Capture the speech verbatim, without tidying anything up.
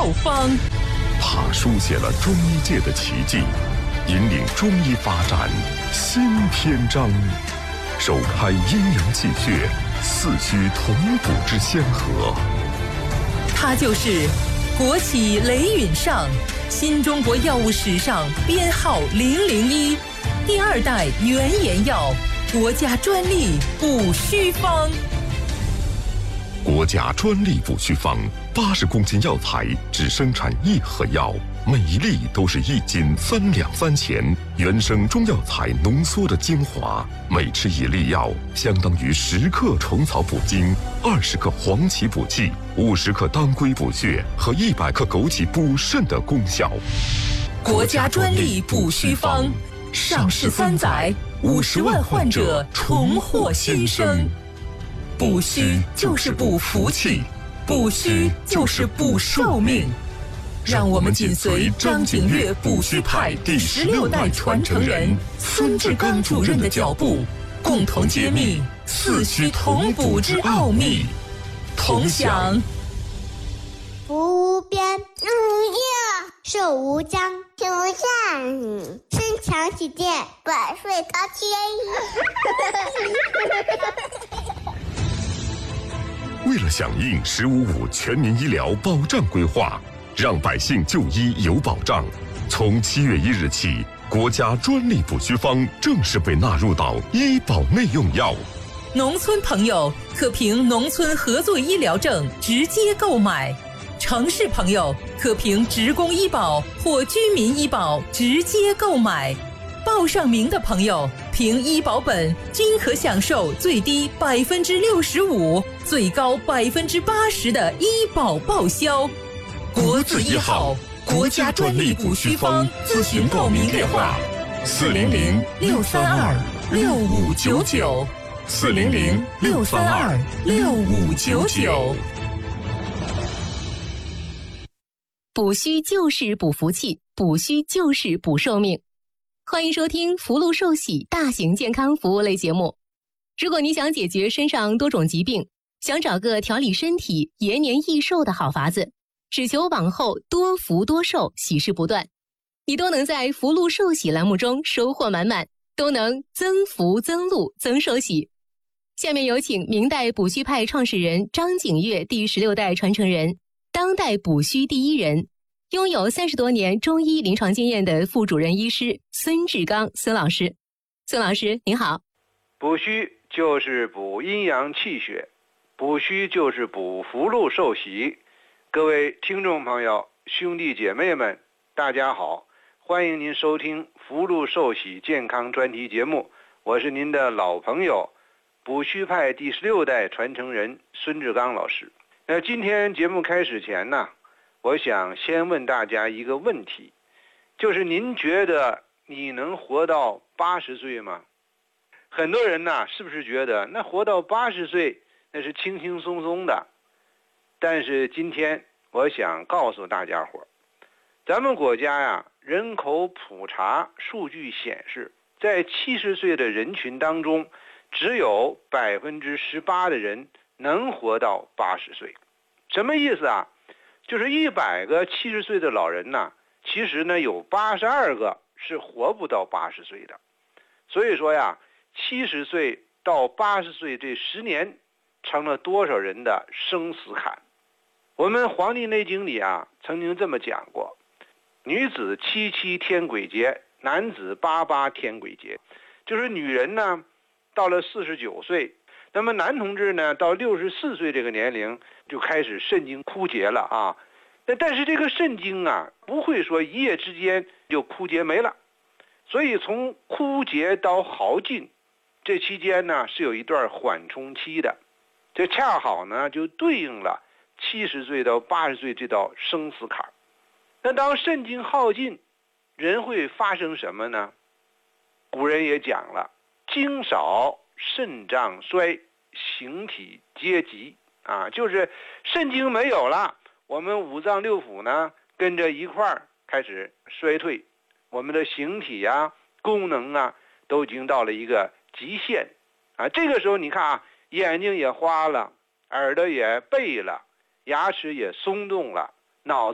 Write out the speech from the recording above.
方。 他书写了中医界的奇迹，引领中医发展新篇章，首开阴阳气血四虚同补之先河。 他就是国企雷允上，新中国药物史上编号零零一，第二代原研药，国家专利补虚方。 国家专利补虚方，八十公斤药材只生产一盒药，每一粒都是一斤三两三钱，原生中药材浓缩的精华，每吃一粒药相当于十克虫草补精，二十克黄芪补气，五十克当归补血和一百克枸杞补肾的功效。 国家专利补虚方，上市三载，五十万患者重获新生。补虚就是补福气，补虚就是补寿命。让我们紧随张景岳补虚派第十六代传承人孙志刚主任的脚步，共同揭秘四虚同补之奥秘。同享福无边，福无疆，寿无疆，寿无疆，身强体健，百岁高迁。 为了响应“十五五”全民医疗保障规划，让百姓就医有保障，从七月一日起，国家专利补虚方正式被纳入到医保内用药。 农村朋友可凭农村合作医疗证直接购买，城市朋友可凭职工医保或居民医保直接购买。报上名的朋友凭医保本均可享受最低百分之六十五、最高百分之八十的医保报销。国字一号，国家专利补虚方，咨询报名电话：四零零六三二六五九九，四零零六三二六五九九。 补虚就是补福气，补虚就是补寿命。欢迎收听福禄寿喜大型健康服务类节目。如果你想解决身上多种疾病，想找个调理身体、延年益寿的好法子，只求往后多福多寿，喜事不断，你都能在福禄寿喜栏目中收获满满，都能增福增禄增寿喜。下面有请明代补虚派创始人张景岳第十六代传承人，当代补虚第一人，拥有三十多年中医临床经验的副主任医师孙志刚孙老师。孙老师您好。 补虚就是补阴阳气血，补虚就是补福禄寿喜。各位听众朋友、兄弟姐妹们，大家好，欢迎您收听福禄寿喜健康专题节目，我是您的老朋友补虚派第十六代传承人孙志刚老师。那今天节目开始前呢，我想先问大家一个问题，就是您觉得你能活到八十岁吗？很多人呢，是不是觉得那活到八十岁那是轻轻松松的？但是今天我想告诉大家伙，咱们国家呀，人口普查数据显示，在七十岁的人群当中，只有百分之十八的人能活到八十岁。什么意思啊？就是一百个七十岁的老人呢，其实呢有八十二个是活不到八十岁的。所以说呀，七十岁到八十岁这十年，成了多少人的生死坎。我们《黄帝内经》里啊，曾经这么讲过：女子七七天癸劫，男子八八天癸劫。就是女人呢，到了四十九岁，那么男同志呢，到六十四岁这个年龄就开始肾经枯竭了啊。但是这个肾经啊，不会说一夜之间就枯竭没了，所以从枯竭到耗尽，这期间呢是有一段缓冲期的，这恰好呢就对应了七十岁到八十岁这道生死坎。那当肾经耗尽，人会发生什么呢？古人也讲了，精少肾脏衰，形体皆急啊，就是肾经没有了，我们五脏六腑呢跟着一块儿开始衰退，我们的形体啊、功能啊都已经到了一个极限啊。这个时候你看啊，眼睛也花了，耳朵也背了，牙齿也松动了，脑子